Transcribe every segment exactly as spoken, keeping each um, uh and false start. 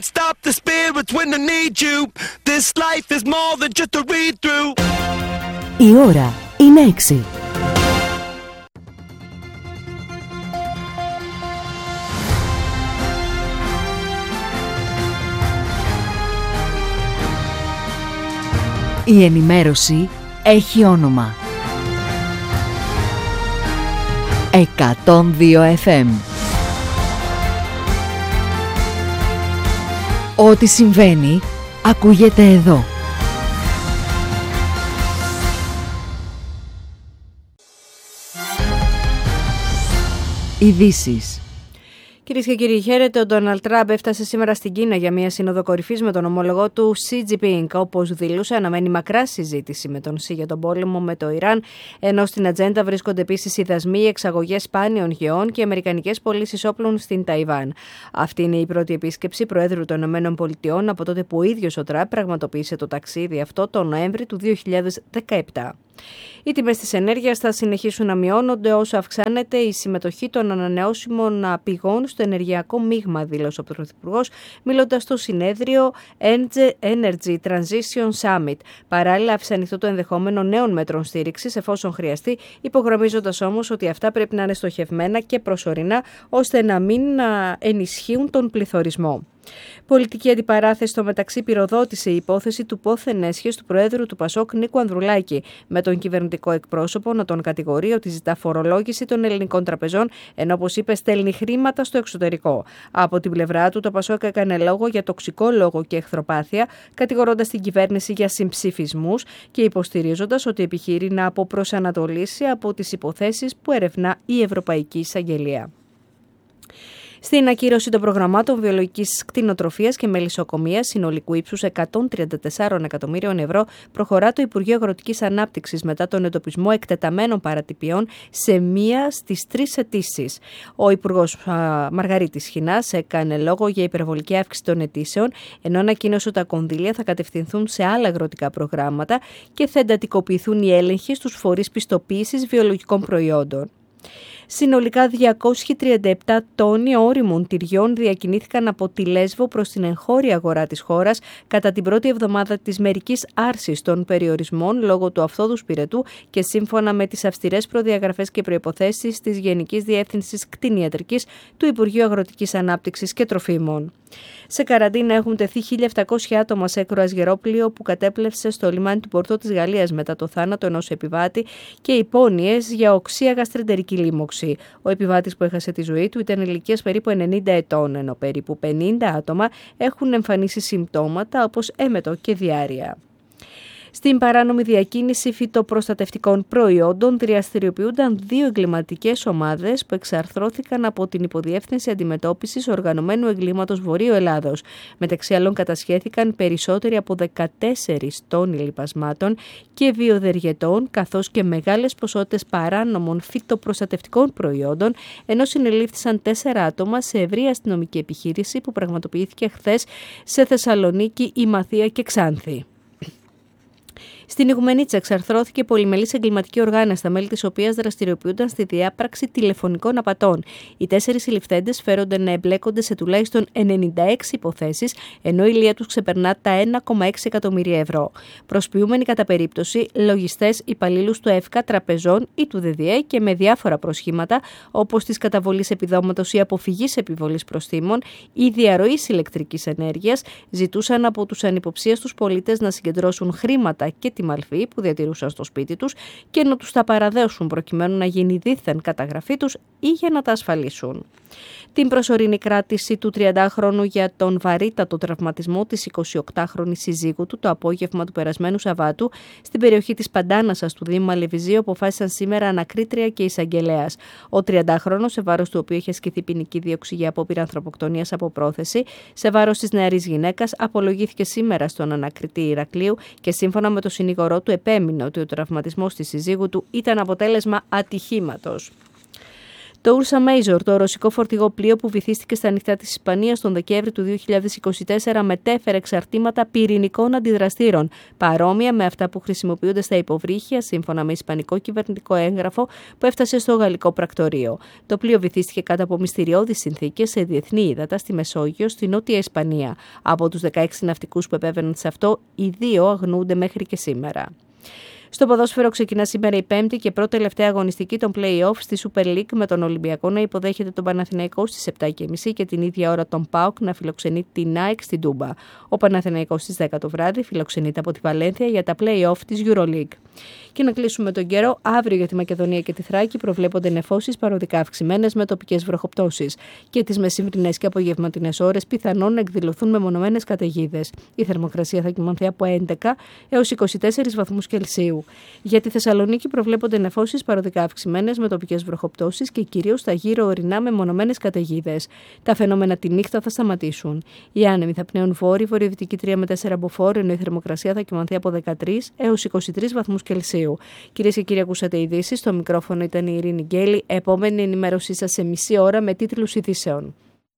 Stop the spirits when they need you. This life is more than just a read through. Η ώρα είναι έξι. Η ενημέρωση έχει όνομα. εκατόν δύο εφ εμ. Ό,τι συμβαίνει, ακούγεται εδώ. Ειδήσεις. Κυρίες και κύριοι, χαίρετε. Ο Ντόναλντ Τραμπ έφτασε σήμερα στην Κίνα για μια σύνοδο κορυφής με τον ομολογό του Σι Τζινπίνγκ. Όπως δήλωσε, αναμένει μακρά συζήτηση με τον Σι για τον πόλεμο με το Ιράν, ενώ στην ατζέντα βρίσκονται επίσης οι δασμοί, εξαγωγές σπάνιων γεών και αμερικανικές πωλήσεις όπλων στην Ταϊβάν. Αυτή είναι η πρώτη επίσκεψη Προέδρου των ΗΠΑ από τότε που ο ίδιος ο Τραμπ πραγματοποίησε το ταξίδι αυτό τον Νοέμβρη του δύο χιλιάδες δεκαεπτά. Οι τιμές της ενέργειας θα συνεχίσουν να μειώνονται όσο αυξάνεται η συμμετοχή των ανανεώσιμων πηγών στο ενεργειακό μείγμα, δήλωσε ο Πρωθυπουργός, μιλώντας στο συνέδριο Energy Transition Summit. Παράλληλα, άφησε ανοιχτό το ενδεχόμενο νέων μέτρων στήριξης εφόσον χρειαστεί, υπογραμμίζοντας όμως ότι αυτά πρέπει να είναι στοχευμένα και προσωρινά, ώστε να μην ενισχύουν τον πληθωρισμό. Πολιτική αντιπαράθεση στο μεταξύ πυροδότησε η υπόθεση του πόθεν έσχες του Προέδρου του Πασόκ Νίκου Ανδρουλάκη, με τον κυβερνητικό εκπρόσωπο να τον κατηγορεί ότι ζητά φορολόγηση των ελληνικών τραπεζών, ενώ όπως είπε στέλνει χρήματα στο εξωτερικό. Από την πλευρά του, το Πασόκ έκανε λόγο για τοξικό λόγο και εχθροπάθεια, κατηγορώντας την κυβέρνηση για συμψηφισμούς και υποστηρίζοντας ότι επιχειρεί να αποπροσανατολίσει από τις υποθέσεις που ερευνά η Ευρωπαϊκή Εισαγγελία. Στην ακύρωση των προγραμμάτων βιολογικής κτηνοτροφίας και μελισσοκομείας συνολικού ύψους εκατόν τριάντα τέσσερα εκατομμύριων ευρώ προχωρά το Υπουργείο Αγροτικής Ανάπτυξης μετά τον εντοπισμό εκτεταμένων παρατυπιών σε μία στις τρεις αιτήσεις. Ο Υπουργός Μαργαρίτης Χινάς έκανε λόγο για υπερβολική αύξηση των αιτήσεων, ενώ ανακοίνωσε ότι τα κονδύλια θα κατευθυνθούν σε άλλα αγροτικά προγράμματα και θα εντατικοποιηθούν οι έλεγχοι στους φορείς πιστοποίησης βιολογικών προϊόντων. Συνολικά διακόσιοι τριάντα επτά τόνοι ώριμων τυριών διακινήθηκαν από τη Λέσβο προς την εγχώρια αγορά της χώρας κατά την πρώτη εβδομάδα της μερικής άρσης των περιορισμών λόγω του αυθόδους πυρετού και σύμφωνα με τις αυστηρές προδιαγραφές και προϋποθέσεις της Γενικής Διεύθυνσης Κτηνιατρικής του Υπουργείου Αγροτικής Ανάπτυξης και Τροφίμων. Σε καραντίνα έχουν τεθεί χίλια επτακόσια άτομα σε κρουαζιερόπλοιο που κατέπλευσε στο λιμάνι του Πορτό της Γαλλίας μετά το θάνατο ενός επιβάτη και υπόνοιες για οξεία γαστρεντερική λίμωξη. Ο επιβάτης που έχασε τη ζωή του ήταν ηλικίας περίπου ενενήντα ετών, ενώ περίπου πενήντα άτομα έχουν εμφανίσει συμπτώματα όπως έμετο και διάρρεια. Στην παράνομη διακίνηση φυτοπροστατευτικών προϊόντων δραστηριοποιούνταν δύο εγκληματικές ομάδες που εξαρθρώθηκαν από την Υποδιεύθυνση Αντιμετώπισης Οργανωμένου Εγκλήματος Βορείου Ελλάδος. Μεταξύ άλλων κατασχέθηκαν περισσότεροι από δεκατέσσερις τόνοι λιπασμάτων και βιοδεργετών, καθώς και μεγάλες ποσότητες παράνομων φυτοπροστατευτικών προϊόντων, ενώ συνελήφθησαν τέσσερα άτομα σε ευρεία αστυνομική επιχείρηση που πραγματοποιήθηκε χθες σε Θεσσαλονίκη, Ημαθία και Ξάνθη. Στην Ιγουμενίτσα εξαρθρώθηκε πολυμελής εγκληματική οργάνωση, τα μέλη της οποίας δραστηριοποιούνταν στη διάπραξη τηλεφωνικών απατών. Οι τέσσερις συλληφθέντες φέρονται να εμπλέκονται σε τουλάχιστον ενενήντα έξι υποθέσεις, ενώ η ηλία τους ξεπερνά τα ένα κόμμα έξι εκατομμύρια ευρώ. Προσποιούμενοι κατά περίπτωση λογιστές, υπαλλήλους του ΕΦΚΑ, τραπεζών ή του ΔΔΕ και με διάφορα προσχήματα, όπως της καταβολής επιδόματος ή αποφυγής επιβολής προστίμων ή διαρροής ηλεκτρικής ενέργειας, ζητούσαν από τους ανυποψίαστους πολίτες να συγκεντρώσουν χρήματα και τη μαλφή που διατηρούσαν στο σπίτι τους και να τους τα παραδέσουν προκειμένου να γίνει δήθεν καταγραφή τους ή για να τα ασφαλίσουν. Την προσωρινή κράτηση του τριαντάχρονου για τον βαρύτατο τραυματισμό της εικοσιοκτάχρονης συζύγου του το απόγευμα του περασμένου Σαββάτου στην περιοχή της Παντάνασας του Δήμου Μαλεβιζίου αποφάσισαν σήμερα ανακρίτρια και εισαγγελέας. Ο τριαντάχρονος, σε βάρος του οποίου είχε ασκηθεί ποινική δίωξη για απόπειρα ανθρωποκτονίας από πρόθεση, σε βάρος της νεαρής γυναίκας, απολογήθηκε σήμερα στον ανακριτή Ηρακλείου και σύμφωνα με το συνήγορό του επέμεινε ότι ο τραυματισμός της συζύγου του ήταν αποτέλεσμα ατυχήματος. Το Ursa Major, το ρωσικό φορτηγό πλοίο που βυθίστηκε στα νυχτά της Ισπανίας τον Δεκέμβρη του δύο χιλιάδες είκοσι τέσσερα, μετέφερε εξαρτήματα πυρηνικών αντιδραστήρων, παρόμοια με αυτά που χρησιμοποιούνται στα υποβρύχια, σύμφωνα με ισπανικό κυβερνητικό έγγραφο που έφτασε στο γαλλικό πρακτορείο. Το πλοίο βυθίστηκε κάτω από μυστηριώδεις συνθήκες σε διεθνή ύδατα στη Μεσόγειο, στη Νότια Ισπανία. Από τους δεκαέξι ναυτικούς που επέβαιναν σε αυτό, οι δύο αγνοούνται μέχρι και σήμερα. Στο ποδόσφαιρο ξεκινά σήμερα η πέμπτη και πρώτη τελευταία αγωνιστική των play-off στη Super League, με τον Ολυμπιακό να υποδέχεται τον Παναθηναϊκό στις επτά και μισή και την ίδια ώρα τον ΠΑΟΚ να φιλοξενεί την ΑΕΚ στην Τούμπα. Ο Παναθηναϊκός στις δέκα το βράδυ φιλοξενείται από τη Βαλένθια για τα play-off της EuroLeague. Και να κλείσουμε τον καιρό, αύριο για τη Μακεδονία και τη Θράκη προβλέπονται νεφώσεις παροδικά αυξημένες με τοπικές βροχοπτώσεις. Και τις μεσημβρινές και απογευματινές ώρες πιθανόν να εκδηλωθούν μεμονωμένες καταιγίδες. Η θερμοκρασία θα κυμανθεί από έντεκα έως είκοσι τέσσερις βαθμούς Κελσίου. Για τη Θεσσαλονίκη προβλέπονται νεφώσεις παροδικά αυξημένες με τοπικές βροχοπτώσεις και κυρίως στα γύρω ορεινά μεμονωμένες καταιγίδες. Τα φαινόμενα τη νύχτα θα σταματήσουν. Οι άνεμοι θα πνέουν βόρειο, βορειοδυτική τρία με τέσσερα μποφόρ, ενώ η θερμοκρασία θα κυμανθεί από δεκατρείς έως είκοσι τρεις βαθμούς Κελσίου. Κυρίες και κύριοι, ακούσατε ειδήσεις. Στο μικρόφωνο ήταν η Ειρήνη Γκέλη. Επόμενη ενημέρωσή σας σε μισή ώρα με τίτλους ειδήσεων.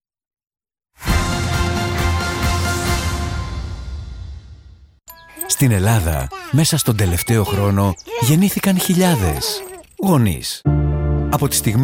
Στην Ελλάδα, μέσα στον τελευταίο χρόνο, γεννήθηκαν χιλιάδες γονείς. Από τη στιγμή